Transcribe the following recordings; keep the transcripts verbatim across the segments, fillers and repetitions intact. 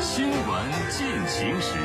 新闻进行时。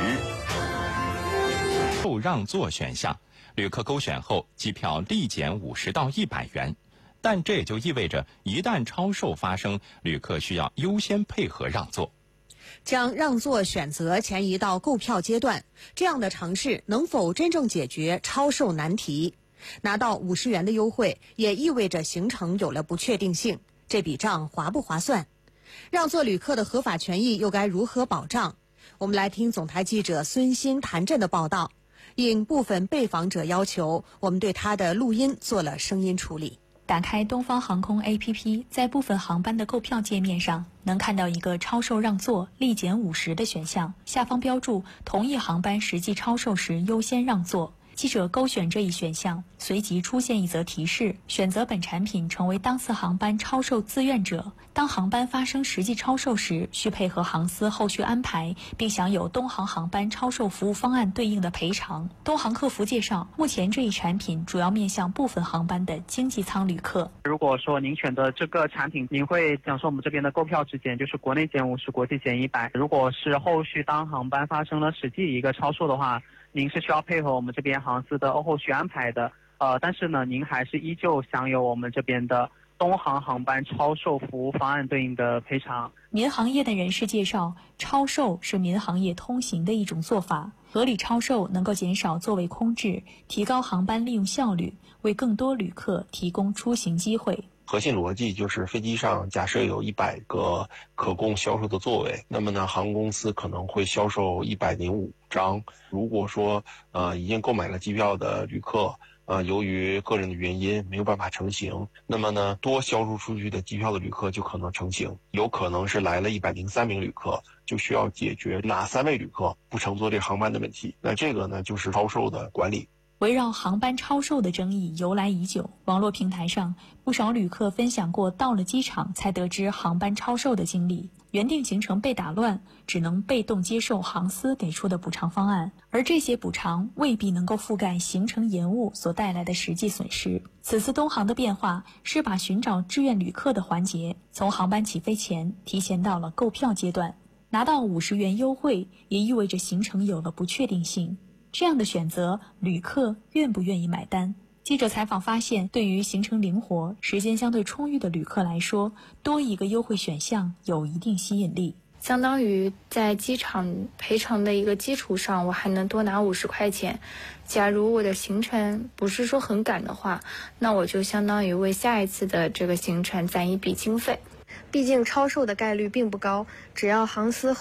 受让座选项，旅客勾选后，机票立减五十到一百元。但这也就意味着，一旦超售发生，旅客需要优先配合让座。 将让座选择前移到购票阶段，这样的尝试能否真正解决超售难题？拿到五十元的优惠，也意味着行程有了不确定性，这笔账划不划算？让座旅客的合法权益又该如何保障？我们来听总台记者孙鑫、谭震的报道。应部分被访者要求，我们对他的录音做了声音处理。 打开东方航空 A P P， 在部分航班的购票界面上，能看到一个超售让座立减五十的选项，下方标注同一航班实际超售时优先让座。记者勾选这一选项，随即出现一则提示：选择本产品成为当次航班超售自愿者，当航班发生实际超售时，需配合航司后续安排，并享有东航航班超售服务方案对应的赔偿。东航客服介绍，目前这一产品主要面向部分航班的经济舱旅客。 如果说您选择这个产品，您会享受我们这边的购票直减，就是国内减五十，国际减一百。如果是后续当航班发生了实际一个超售的话，您是需要配合我们这边航司的后续安排的，呃，但是呢，您还是依旧享有我们这边的东航航班超售服务方案对应的赔偿。 民航业的人士介绍，超售是民航业通行的一种做法，合理超售能够减少座位空置，提高航班利用效率，为更多旅客提供出行机会。 核心逻辑就是飞机上假设有一百个可供销售的座位，那么呢，航空公司可能会销售一百零五张。如果说呃已经购买了机票的旅客，呃由于个人的原因没有办法成行，那么呢，多销售出去的机票的旅客就可能成行。有可能是来了一百零三名旅客，就需要解决哪三位旅客不乘坐这个航班的问题。那这个呢，就是超售的管理。 围绕航班超售的争议由来已久，网络平台上不少旅客分享过到了机场才得知航班超售的经历，原定行程被打乱，只能被动接受航司给出的补偿方案，而这些补偿未必能够覆盖行程延误所带来的实际损失。此次东航的变化是把寻找志愿旅客的环节从航班起飞前提前到了购票阶段，拿到五十元优惠也意味着行程有了不确定性。这样的选择，旅客愿不愿意买单？记者采访发现，对于行程灵活、时间相对充裕的旅客来说，多一个优惠选项有一定吸引力。 相当于在机场赔偿的一个基础上，我还能多拿五十块钱。假如我的行程不是说很赶的话，那我就相当于为下一次的这个行程攒一笔经费。 毕竟超售的概率并不高，只要航司